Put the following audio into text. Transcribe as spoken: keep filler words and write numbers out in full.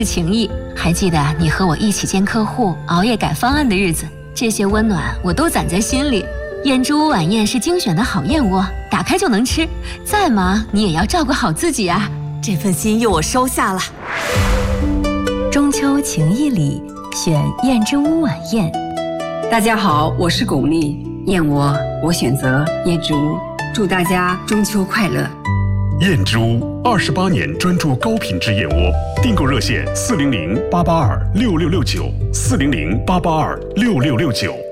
情谊。还记得你和我一起见客户、熬夜改方案的日子，这些温暖我都攒在心里。燕之屋晚宴是精选的好燕窝，打开就能吃，再忙你也要照顾好自己啊。 这份心意我收下了。 中秋情谊里，选燕之屋晚宴。 大家好，我是巩俐，燕窝我选择燕之屋，祝大家中秋快乐。 燕之屋二十八年专注高品质燕窝，订购热线四零零八八二六六六九四零零八八二六六六九。